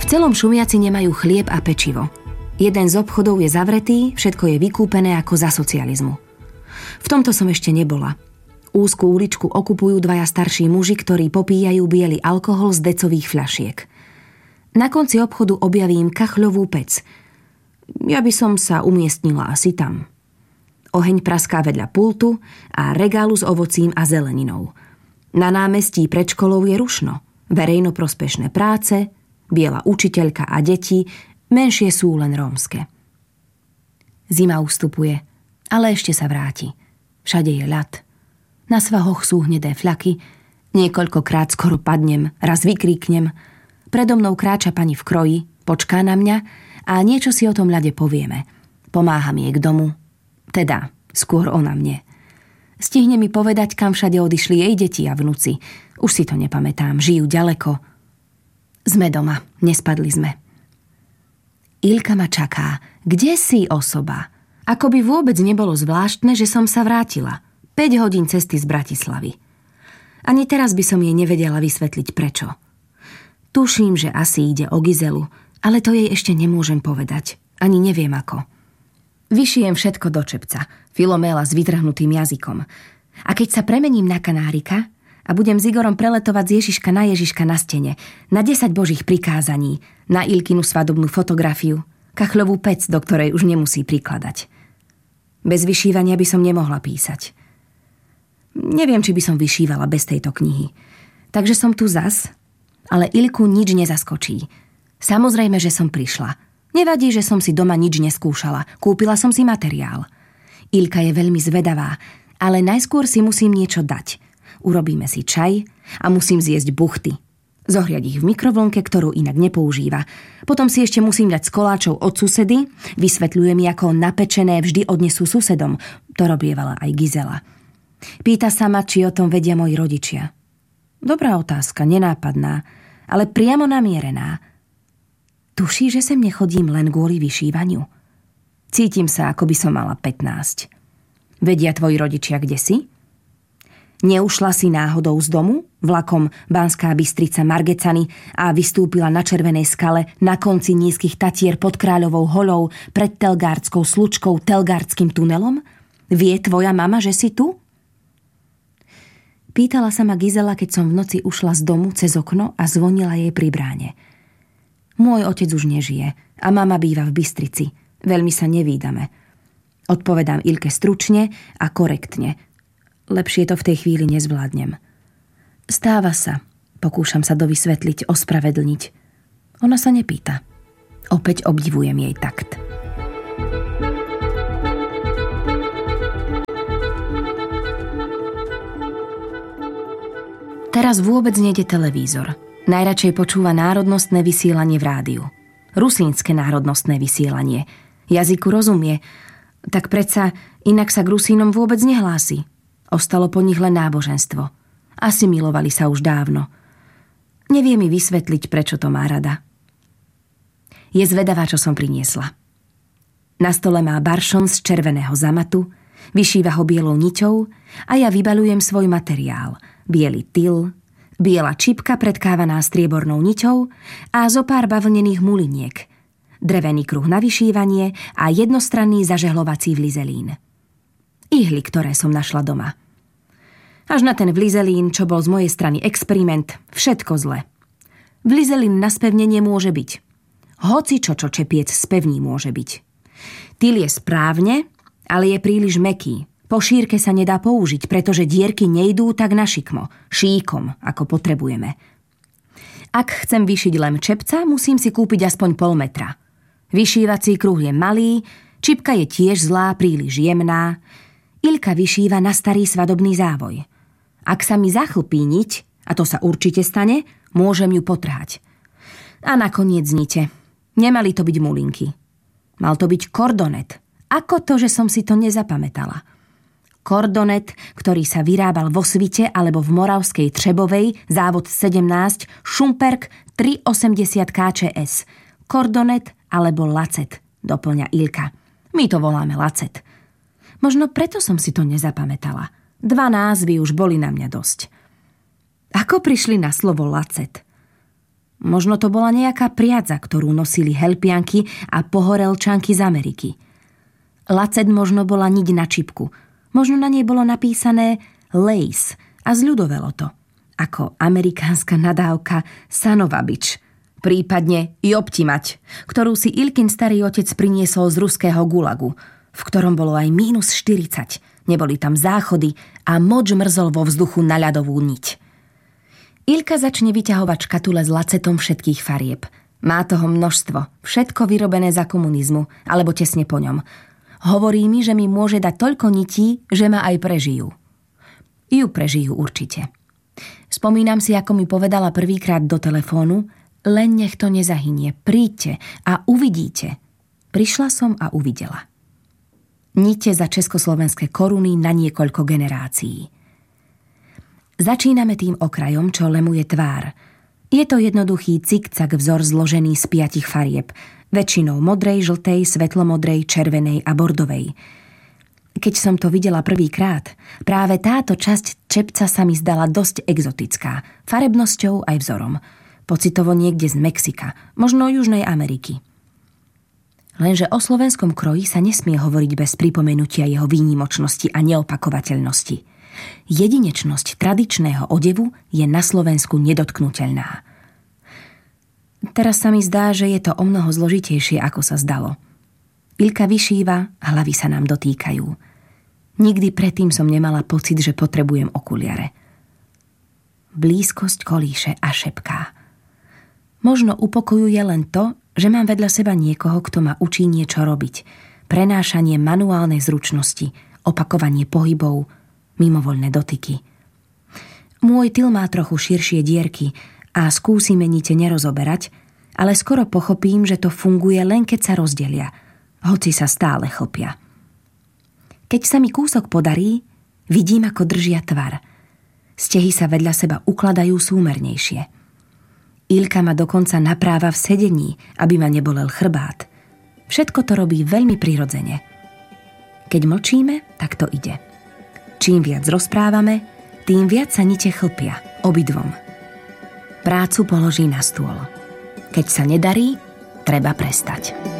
V celom Šumiaci nemajú chlieb a pečivo. Jeden z obchodov je zavretý, všetko je vykúpené ako za socializmu. V tomto som ešte nebola. Úzkú uličku okupujú dvaja starší muži, ktorí popíjajú biely alkohol z decových fľašiek. Na konci obchodu objavím kachľovú pec. Ja by som sa umiestnila asi tam. Oheň praská vedľa pultu a regálu s ovocím a zeleninou. Na námestí pred školou je rušno. Verejnoprospešné práce, biela učiteľka a deti, menšie sú len rómske. Zima ustupuje, ale ešte sa vráti. Všade je ľad. Na svahoch sú hnedé fľaky, niekoľkokrát skoro padnem, raz vykríknem. Predo mnou kráča pani v kroji, počká na mňa a niečo si o tom ľade povieme. Pomáham jej k domu, teda skôr ona mne. Stihne mi povedať, kam všade odišli jej deti a vnuci. Už si to nepamätám, žijú ďaleko. Sme doma, nespadli sme. Ilka ma čaká. Kde si, osoba? Ako by vôbec nebolo zvláštne, že som sa vrátila. 5 hodín cesty z Bratislavy. Ani teraz by som jej nevedela vysvetliť prečo. Tuším, že asi ide o Gizelu, ale to jej ešte nemôžem povedať. Ani neviem ako. Vyšijem všetko do čepca, Filoméla s vytrhnutým jazykom. A keď sa premením na kanárika a budem s Igorom preletovať z Ježiška na stene, na 10 božích prikázaní, na Ilkinu svadobnú fotografiu, kachľovú pec, do ktorej už nemusí prikladať. Bez vyšívania by som nemohla písať. Neviem, či by som vyšívala bez tejto knihy. Takže som tu zas, ale Ilku nič nezaskočí. Samozrejme, že som prišla. Nevadí, že som si doma nič neskúšala. Kúpila som si materiál. Ilka je veľmi zvedavá, ale najskôr si musím niečo dať. Urobíme si čaj a musím zjesť buchty. Zohriať ich v mikrovlnke, ktorú inak nepoužíva. Potom si ešte musím dať z koláčov od susedy. Vysvetľuje mi, ako napečené vždy odnesú susedom. To robievala aj Gizela. Pýta sa ma, či o tom vedia moji rodičia. Dobrá otázka, nenápadná, ale priamo namierená. Tuší, že sem nechodím len kvôli vyšívaniu? Cítim sa, ako by som mala 15. Vedia tvoji rodičia, kde si? Neušla si náhodou z domu, vlakom Banská Bystrica Margecany a vystúpila na Červenej skale na konci nízkych Tatier pod Kráľovou holou pred Telgárdskou slučkou Telgárdským tunelom? Vie tvoja mama, že si tu? Pýtala sa ma Gizela, keď som v noci ušla z domu cez okno a zvonila jej pri bráne. Môj otec už nežije a mama býva v Bystrici. Veľmi sa nevídame. Odpovedám Ilke stručne a korektne. Lepšie to v tej chvíli nezvládnem. Stáva sa. Pokúšam sa dovysvetliť, ospravedlniť. Ona sa nepýta. Opäť obdivujem jej takt. Teraz vôbec nejde televízor. Najradšej počúva národnostné vysielanie v rádiu. Rusínske národnostné vysielanie. Jazyku rozumie, tak predsa inak sa k Rusínom vôbec nehlási. Ostalo po nich len náboženstvo. Asi milovali sa už dávno. Nevie mi vysvetliť, prečo to má rada. Je zvedavá, čo som priniesla. Na stole má baršon z červeného zamatu, vyšíva ho bielou niťou a ja vybaľujem svoj materiál. Biely tyl, biela čipka predkávaná striebornou niťou a zo pár bavlnených muliniek, drevený kruh na vyšívanie a jednostranný zažehlovací vlizelín. Ihly, ktoré som našla doma. Až na ten vlizelín, čo bol z mojej strany experiment, všetko zle. Vlizelín na spevnenie môže byť. Hoci čo čepiec spevní môže byť. Tyl je správne, ale je príliš mäkký. Po šírke sa nedá použiť, pretože dierky nejdú tak na šikmo, šíkom, ako potrebujeme. Ak chcem vyšiť len čepca, musím si kúpiť aspoň 0,5 metra. Vyšívací kruh je malý, čipka je tiež zlá, príliš jemná. Ilka vyšíva na starý svadobný závoj. Ak sa mi zachlpí niť, a to sa určite stane, môžem ju potrhať. A nakoniec nite. Nemali to byť mulinky. Mal to byť kordonet. Ako to, že som si to nezapamätala? Kordonet, ktorý sa vyrábal vo Svite alebo v Moravskej Třebovej, závod 17, Šumperk 380 KČS. Kordonet alebo lacet, doplňa Ilka. My to voláme lacet. Možno preto som si to nezapamätala. 2 názvy už boli na mňa dosť. Ako prišli na slovo lacet? Možno to bola nejaká priadza, ktorú nosili helpianky a pohorelčanky z Ameriky. Lacet možno bola niť na čipku. Možno na nej bolo napísané lace a zľudovelo to. Ako amerikánska nadávka sanovabič, prípadne joptimať, ktorú si Ilkin starý otec priniesol z ruského gulagu, v ktorom bolo aj -40. Neboli tam záchody a moč mrzol vo vzduchu na ľadovú niť. Ilka začne vyťahovať škatule s lacetom všetkých farieb. Má toho množstvo, všetko vyrobené za komunizmu, alebo tesne po ňom. Hovorí mi, že mi môže dať toľko nití, že ma aj prežijú. Ju prežijú určite. Spomínam si, ako mi povedala prvýkrát do telefónu: len nech to nezahynie, príďte a uvidíte. Prišla som a uvidela. Nite za československé koruny na niekoľko generácií. Začíname tým okrajom, čo lemuje tvár. Je to jednoduchý cikcak vzor zložený z 5 farieb, väčšinou modrej, žltej, svetlomodrej, červenej a bordovej. Keď som to videla prvýkrát, práve táto časť čepca sa mi zdala dosť exotická, farebnosťou aj vzorom. Pocitovo niekde z Mexika, možno Južnej Ameriky. Lenže o slovenskom kroji sa nesmie hovoriť bez pripomenutia jeho výnimočnosti a neopakovateľnosti. Jedinečnosť tradičného odevu je na Slovensku nedotknuteľná. Teraz sa mi zdá, že je to omnoho zložitejšie, ako sa zdalo. Ilka vyšíva, hlavy sa nám dotýkajú. Nikdy predtým som nemala pocit, že potrebujem okuliare. Blízkosť kolíše a šepká. Možno upokojuje len to, že mám vedľa seba niekoho, kto ma učí niečo robiť. Prenášanie manuálnej zručnosti, opakovanie pohybov, mimovoľné dotyky. Môj tyl má trochu širšie dierky a skúsime nite nerozoberať, ale skoro pochopím, že to funguje len keď sa rozdelia, hoci sa stále chlpia. Keď sa mi kúsok podarí, vidím, ako držia tvar. Stehy sa vedľa seba ukladajú súmernejšie. Ilka ma dokonca napráva v sedení, aby ma nebolel chrbát. Všetko to robí veľmi prirodzene. Keď mlčíme, tak to ide. Čím viac rozprávame, tým viac sa nite chlpia, obidvom. Prácu položí na stôl. Keď sa nedarí, treba prestať.